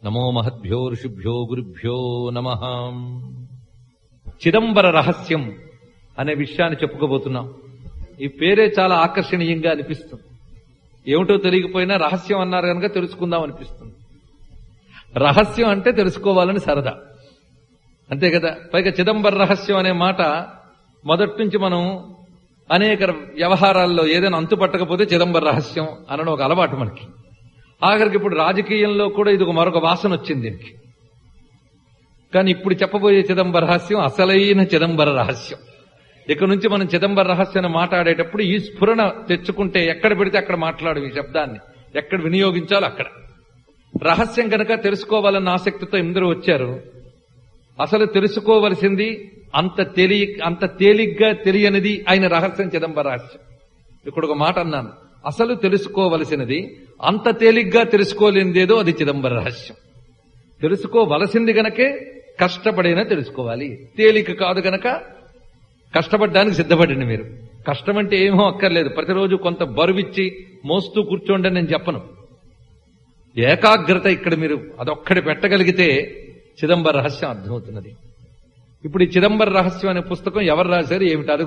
నమో మహద్భ్యో ఋషిభ్యో గురుభ్యో నమః. చిదంబర రహస్యం అనే విషయాన్ని చెప్పుకోబోతున్నాం. ఈ పేరే చాలా ఆకర్షణీయంగా అనిపిస్తుంది. ఏమిటో తెలియకపోయినా రహస్యం అన్నారు కనుక తెలుసుకుందాం అనిపిస్తుంది. రహస్యం అంటే తెలుసుకోవాలని సరదా, అంతే కదా. పైగా చిదంబర రహస్యం అనే మాట మొదటి నుంచి మనం అనేక వ్యవహారాల్లో ఏదైనా అంతుపట్టకపోతే చిదంబర రహస్యం అనడం ఒక అలవాటు మనకి. ఆఖరికి ఇప్పుడు రాజకీయంలో కూడా ఇది మరొక వాసన వచ్చింది దీనికి. కానీ ఇప్పుడు చెప్పబోయే చిదంబర రహస్యం అసలైన చిదంబర రహస్యం. ఇక నుంచి మనం చిదంబర రహస్యాన్ని మాట్లాడేటప్పుడు ఈ స్ఫురణ తెచ్చుకుంటే ఎక్కడ పెడితే అక్కడ మాట్లాడు ఈ శబ్దాన్ని, ఎక్కడ వినియోగించాలో అక్కడ. రహస్యం కనుక తెలుసుకోవాలన్న ఆసక్తితో ఇందరూ వచ్చారు. అసలు తెలుసుకోవలసింది అంత తేలిగ్గా తెలియనిది ఆయన రహస్యం చిదంబర రహస్యం. ఇక్కడ ఒక మాట అన్నాను, అసలు తెలుసుకోవలసినది అంత తేలిగ్గా తెలుసుకోలేనిదేదో అది చిదంబర రహస్యం. తెలుసుకోవలసింది గనకే కష్టపడైనా తెలుసుకోవాలి, తేలిక కాదు గనక కష్టపడడానికి సిద్ధపడండి. మీరు కష్టం అంటే ఏమో అక్కర్లేదు, ప్రతిరోజు కొంత బరువిచ్చి మోస్తూ కూర్చోండి అని నేను చెప్పను. ఏకాగ్రత ఇక్కడ మీరు అదొక్కడి పెట్టగలిగితే చిదంబర రహస్యం అర్థమవుతున్నది. ఇప్పుడు ఈ చిదంబర రహస్యం అనే పుస్తకం ఎవరు రాశారు ఏమిటారు